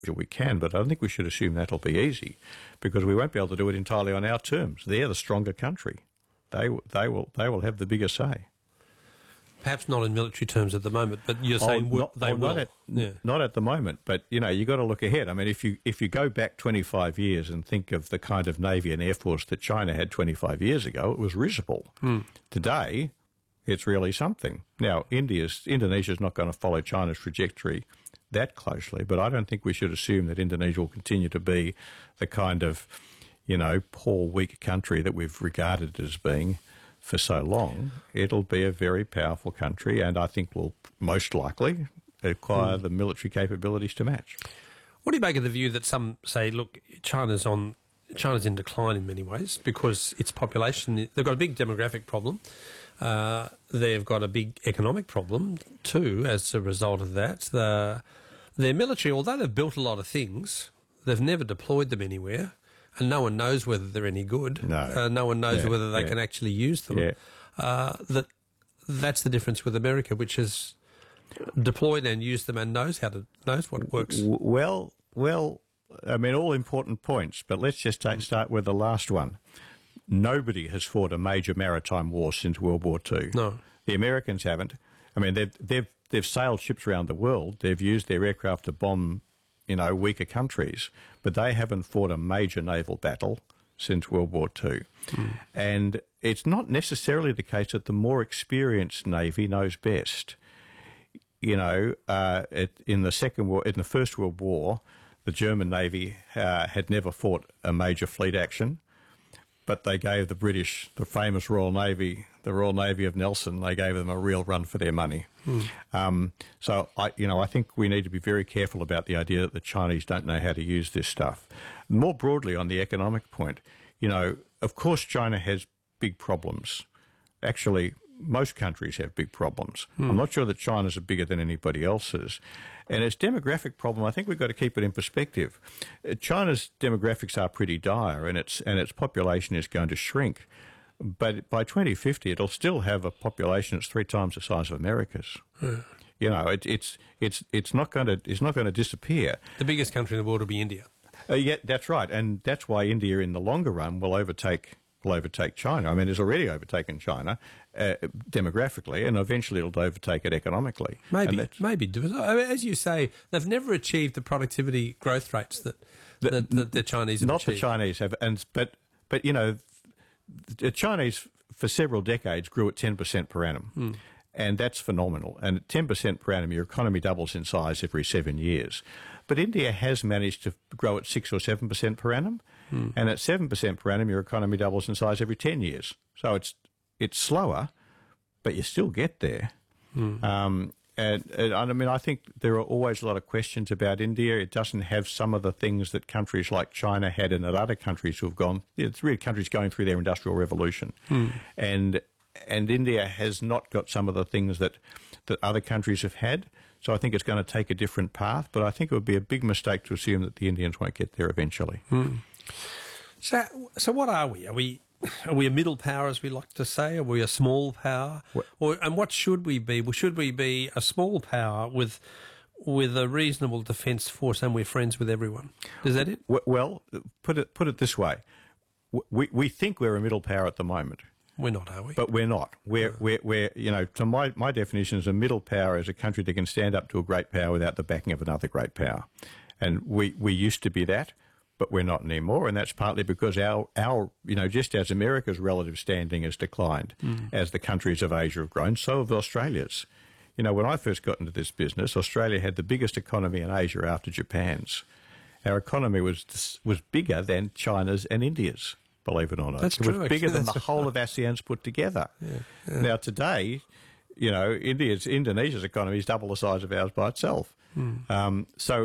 we can, but I don't think we should assume that'll be easy, because we won't be able to do it entirely on our terms. They're the stronger country. They will have the bigger say. Perhaps not in military terms at the moment, but you're saying they will. Not at the moment, but you've got to look ahead. I mean, if you go back 25 years and think of the kind of Navy and Air Force that China had 25 years ago, it was risible. Today, it's really something. Now, Indonesia's not going to follow China's trajectory that closely, but I don't think we should assume that Indonesia will continue to be the kind of, poor, weak country that we've regarded as being for so long. It'll be a very powerful country, and I think will most likely acquire the military capabilities to match. What do you make of the view that some say, look, China's in decline in many ways because its population, they've got a big demographic problem. They've got a big economic problem too as a result of that. Their military, although they've built a lot of things, they've never deployed them anywhere, and no one knows whether they're any good. No one knows whether they can actually use them. That's the difference with America, which has deployed and used them and knows what works. Well, I mean, all important points, but let's just start with the last one. Nobody has fought a major maritime war since World War II. No, the Americans haven't. I mean, they've sailed ships around the world. They've used their aircraft to bomb, weaker countries, but they haven't fought a major naval battle since World War II. And it's not necessarily the case that the more experienced Navy knows best. In the First World War, the German Navy had never fought a major fleet action, but they gave the British, the famous Royal Navy of Nelson, they gave them a real run for their money. So I think we need to be very careful about the idea that the Chinese don't know how to use this stuff. More broadly on the economic point, of course China has big problems. Actually, most countries have big problems. I'm not sure that China's are bigger than anybody else's. And its demographic problem, I think we've got to keep it in perspective. China's demographics are pretty dire, and its population is going to shrink. But by 2050, it'll still have a population that's 3 times the size of America's. It's not going to disappear. The biggest country in the world will be India. Yeah, that's right, and that's why India, in the longer run, will overtake China. I mean, it's already overtaken China demographically, and eventually it'll overtake it economically. Maybe. As you say, they've never achieved the productivity growth rates that the Chinese have not achieved. The Chinese have, but the Chinese for several decades grew at 10% per annum. And that's phenomenal. And at 10% per annum, your economy doubles in size every 7 years. But India has managed to grow at 6 or 7% per annum. And at 7% per annum, your economy doubles in size every 10 years. So it's slower, but you still get there. And I mean, I think there are always a lot of questions about India. It doesn't have some of the things that countries like China had and that other countries who have gone. It's really countries going through their industrial revolution. And India has not got some of the things that other countries have had. So I think it's going to take a different path. But I think it would be a big mistake to assume that the Indians won't get there eventually. So what are we? Are we a middle power, as we like to say? Are we a small power? And what should we be? Well, should we be a small power with a reasonable defence force and we're friends with everyone? Is that it? Well, put it this way. We think we're a middle power at the moment. We're not, are we? But we're not. We're to my definition as a middle power is a country that can stand up to a great power without the backing of another great power. And we used to be that, but we're not anymore. And that's partly because our just as America's relative standing has declined as the countries of Asia have grown, so have Australia's. When I first got into this business, Australia had the biggest economy in Asia after Japan's. Our economy was bigger than China's and India's. Believe it or not. That's it true. was bigger than the whole of ASEAN's put together. Now today, Indonesia's economy is double the size of ours by itself. So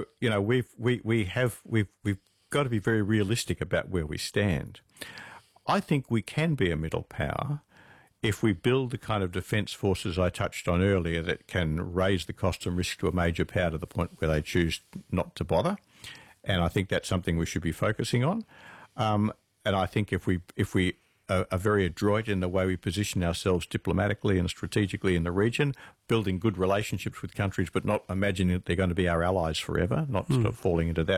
we've got to be very realistic about where we stand. I think we can be a middle power if we build the kind of defence forces I touched on earlier that can raise the cost and risk to a major power to the point where they choose not to bother. And I think that's something we should be focusing on. And I think if we are very adroit in the way we position ourselves diplomatically and strategically in the region, building good relationships with countries, but not imagining that they're going to be our allies forever, not sort of falling into that